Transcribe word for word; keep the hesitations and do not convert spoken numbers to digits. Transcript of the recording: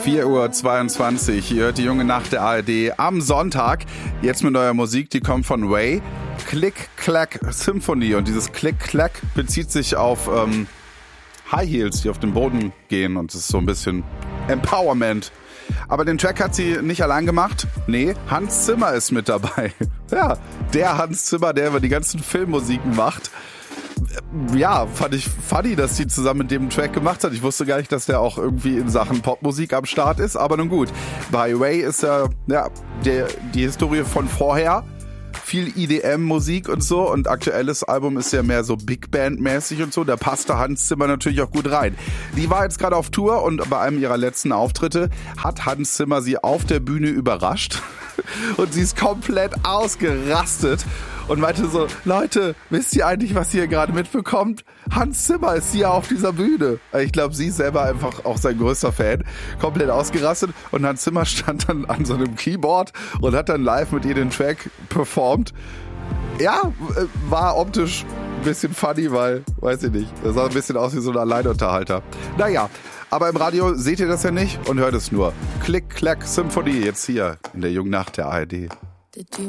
vier Uhr zweiundzwanzig, ihr hört die junge Nacht der A R D am Sonntag. Jetzt mit neuer Musik, die kommt von Way. Click Clack Symphony. Und dieses Click Clack bezieht sich auf ähm, High Heels, die auf den Boden gehen. Und es ist so ein bisschen Empowerment. Aber den Track hat sie nicht allein gemacht. Nee, Hans Zimmer ist mit dabei. Ja, der Hans Zimmer, der über die ganzen Filmmusiken macht. Ja, fand ich funny, dass die zusammen mit dem Track gemacht hat. Ich wusste gar nicht, dass der auch irgendwie in Sachen Popmusik am Start ist. Aber nun gut, bei Way ist ja, ja der, die Historie von vorher. Viel I D M-Musik und so. Und aktuelles Album ist ja mehr so Big Band-mäßig und so. Da passte Hans Zimmer natürlich auch gut rein. Die war jetzt gerade auf Tour und bei einem ihrer letzten Auftritte hat Hans Zimmer sie auf der Bühne überrascht. Und sie ist komplett ausgerastet und meinte so, Leute, wisst ihr eigentlich, was ihr gerade mitbekommt? Hans Zimmer ist hier auf dieser Bühne. Ich glaube, sie ist selber einfach auch sein größter Fan. Komplett ausgerastet. Und Hans Zimmer stand dann an so einem Keyboard und hat dann live mit ihr den Track performt. Ja, war optisch ein bisschen funny, weil, weiß ich nicht, das sah ein bisschen aus wie so ein Alleinunterhalter. Naja, aber im Radio seht ihr das ja nicht und hört es nur. Click, Clack, Symphony, jetzt hier in der jungen Nacht der A R D.